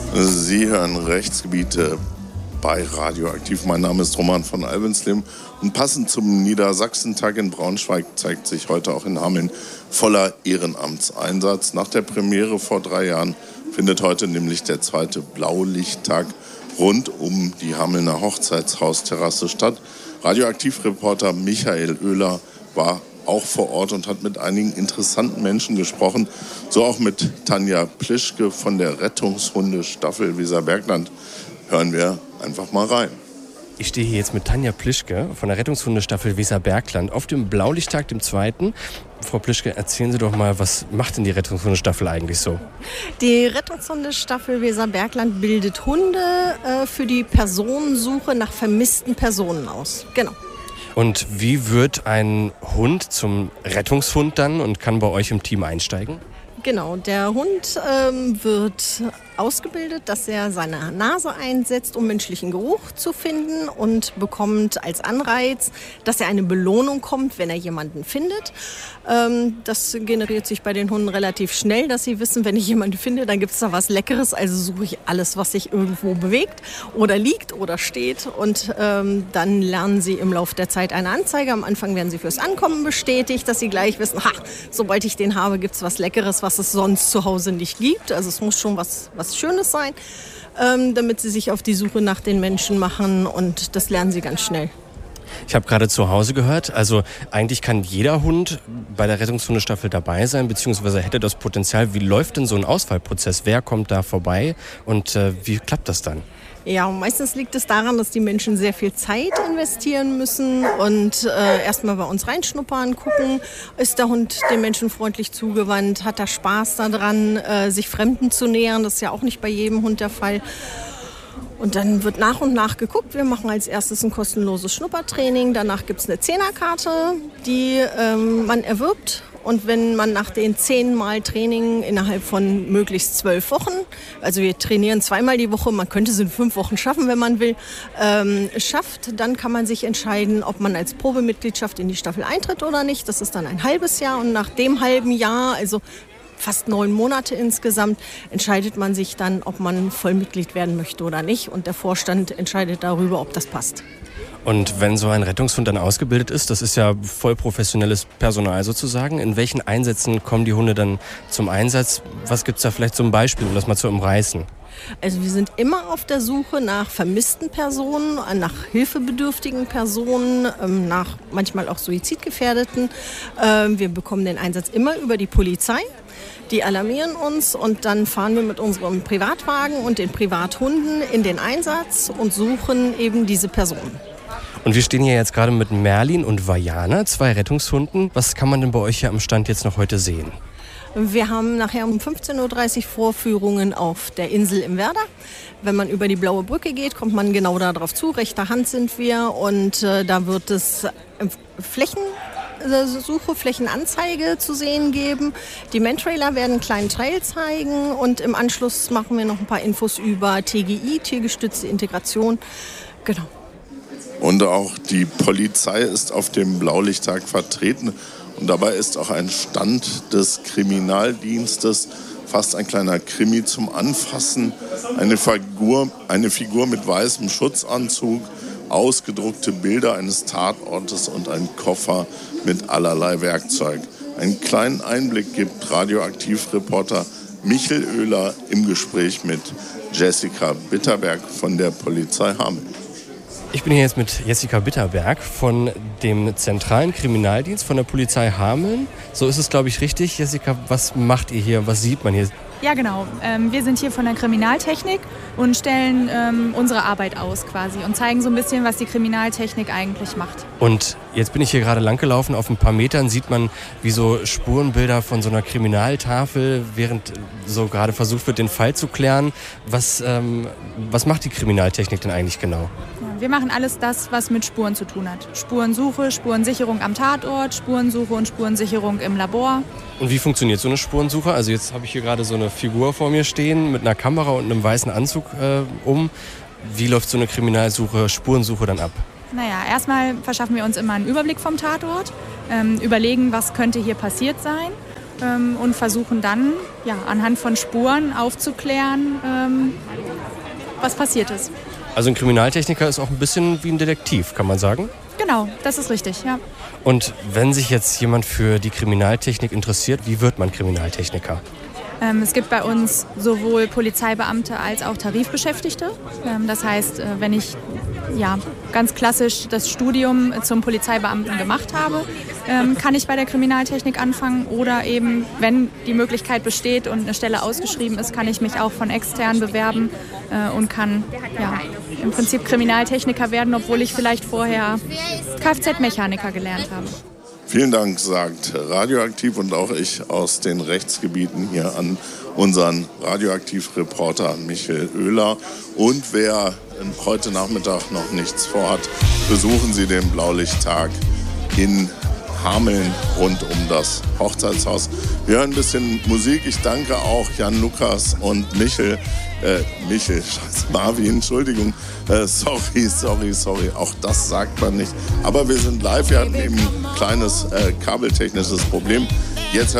Sie hören Rechtsgebiete bei Radioaktiv. Mein Name ist Roman von Alvensleben und passend zum Niedersachsentag in Braunschweig zeigt sich heute auch in Hameln voller Ehrenamtseinsatz. Nach der Premiere vor 3 Jahren findet heute nämlich der zweite Blaulichttag rund um die Hamelner Hochzeitshausterrasse statt. Radioaktivreporter Michael Oehler war auch vor Ort und hat mit einigen interessanten Menschen gesprochen. So auch mit Tanja Plischke von der Rettungshundestaffel Weserbergland. Hören wir einfach mal rein. Ich stehe hier jetzt mit Tanja Plischke von der Rettungshundestaffel Weserbergland auf dem Blaulichttag, dem zweiten. Frau Plischke, erzählen Sie doch mal, was macht denn die Rettungshundestaffel eigentlich so? Die Rettungshundestaffel Weserbergland bildet Hunde für die Personensuche nach vermissten Personen aus. Genau. Und wie wird ein Hund zum Rettungshund dann und kann bei euch im Team einsteigen? Genau, der Hund wird ausgebildet, dass er seine Nase einsetzt, um menschlichen Geruch zu finden und bekommt als Anreiz, dass er eine Belohnung kommt, wenn er jemanden findet. Das generiert sich bei den Hunden relativ schnell, dass sie wissen, wenn ich jemanden finde, dann gibt es da was Leckeres. Also suche ich alles, was sich irgendwo bewegt oder liegt oder steht. Und dann lernen sie im Laufe der Zeit eine Anzeige. Am Anfang werden sie fürs Ankommen bestätigt, dass sie gleich wissen, sobald ich den habe, gibt es was Leckeres, was es sonst zu Hause nicht gibt. Also es muss schon was Schönes sein, damit sie sich auf die Suche nach den Menschen machen, und das lernen sie ganz schnell. Ich habe gerade zu Hause gehört, also eigentlich kann jeder Hund bei der Rettungshundestaffel dabei sein, beziehungsweise hätte das Potenzial. Wie läuft denn so ein Auswahlprozess? Wer kommt da vorbei und wie klappt das dann? Ja, meistens liegt es daran, dass die Menschen sehr viel Zeit investieren müssen und erstmal bei uns reinschnuppern, gucken, ist der Hund dem Menschen freundlich zugewandt, hat er Spaß daran, sich Fremden zu nähern. Das ist ja auch nicht bei jedem Hund der Fall. Und dann wird nach und nach geguckt. Wir machen als erstes ein kostenloses Schnuppertraining. Danach gibt es eine 10er-Karte, die man erwirbt. Und wenn man nach den 10 Mal Training innerhalb von möglichst 12 Wochen, also wir trainieren 2-mal die Woche, man könnte es in 5 Wochen schaffen, wenn man will, schafft, dann kann man sich entscheiden, ob man als Probemitgliedschaft in die Staffel eintritt oder nicht. Das ist dann ein halbes Jahr, und nach dem halben Jahr, also fast 9 Monate insgesamt, entscheidet man sich dann, ob man Vollmitglied werden möchte oder nicht. Und der Vorstand entscheidet darüber, ob das passt. Und wenn so ein Rettungshund dann ausgebildet ist, das ist ja voll professionelles Personal sozusagen, in welchen Einsätzen kommen die Hunde dann zum Einsatz? Was gibt es da vielleicht zum Beispiel, um das mal zu umreißen? Also wir sind immer auf der Suche nach vermissten Personen, nach hilfebedürftigen Personen, nach manchmal auch Suizidgefährdeten. Wir bekommen den Einsatz immer über die Polizei. Die alarmieren uns, und dann fahren wir mit unserem Privatwagen und den Privathunden in den Einsatz und suchen eben diese Personen. Und wir stehen hier jetzt gerade mit Merlin und Vajana, 2 Rettungshunden. Was kann man denn bei euch hier am Stand jetzt noch heute sehen? Wir haben nachher um 15.30 Uhr Vorführungen auf der Insel im Werder. Wenn man über die Blaue Brücke geht, kommt man genau darauf zu. Rechter Hand sind wir, und da wird es Flächenanzeige zu sehen geben. Die Mantrailer werden einen kleinen Trail zeigen, und im Anschluss machen wir noch ein paar Infos über TGI, tiergestützte Integration. Genau. Und auch die Polizei ist auf dem Blaulichttag vertreten. Und dabei ist auch ein Stand des Kriminaldienstes, fast ein kleiner Krimi zum Anfassen. Eine Figur mit weißem Schutzanzug, ausgedruckte Bilder eines Tatortes und ein Koffer mit allerlei Werkzeug. Einen kleinen Einblick gibt Radioaktivreporter Michael Oehler im Gespräch mit Jessica Bitterberg von der Polizei Hameln. Ich bin hier jetzt mit Jessica Bitterberg von dem zentralen Kriminaldienst von der Polizei Hameln. So ist es, glaube ich, richtig. Jessica, was macht ihr hier? Was sieht man hier? Ja, genau. Wir sind hier von der Kriminaltechnik und stellen unsere Arbeit aus quasi und zeigen so ein bisschen, was die Kriminaltechnik eigentlich macht. Und jetzt bin ich hier gerade langgelaufen. Auf ein paar Metern sieht man, wie so Spurenbilder von so einer Kriminaltafel, während so gerade versucht wird, den Fall zu klären. Was macht die Kriminaltechnik denn eigentlich genau? Ja, wir machen alles das, was mit Spuren zu tun hat. Spurensuche, Spurensicherung am Tatort, Spurensuche und Spurensicherung im Labor. Und wie funktioniert so eine Spurensuche? Also jetzt habe ich hier gerade so eine Figur vor mir stehen mit einer Kamera und einem weißen Anzug Wie läuft so eine Kriminalsuche, Spurensuche dann ab? Naja, erstmal verschaffen wir uns immer einen Überblick vom Tatort, überlegen, was könnte hier passiert sein. und versuchen dann anhand von Spuren aufzuklären, was passiert ist. Also ein Kriminaltechniker ist auch ein bisschen wie ein Detektiv, kann man sagen? Genau, das ist richtig, ja. Und wenn sich jetzt jemand für die Kriminaltechnik interessiert, wie wird man Kriminaltechniker? Es gibt bei uns sowohl Polizeibeamte als auch Tarifbeschäftigte. Das heißt, wenn ich ganz klassisch das Studium zum Polizeibeamten gemacht habe, kann ich bei der Kriminaltechnik anfangen. Oder eben, wenn die Möglichkeit besteht und eine Stelle ausgeschrieben ist, kann ich mich auch von extern bewerben und kann im Prinzip Kriminaltechniker werden, obwohl ich vielleicht vorher Kfz-Mechaniker gelernt habe. Vielen Dank, sagt Radioaktiv und auch ich aus den Rechtsgebieten hier an unseren Radioaktiv-Reporter Michael Oehler. Und wer heute Nachmittag noch nichts vorhat, besuchen Sie den Blaulichttag in Hameln rund um das Hochzeitshaus. Wir hören ein bisschen Musik. Ich danke auch Jan Lukas und Marvin, Entschuldigung. Sorry. Auch das sagt man nicht. Aber wir sind live. Wir hatten eben ein kleines kabeltechnisches Problem. Jetzt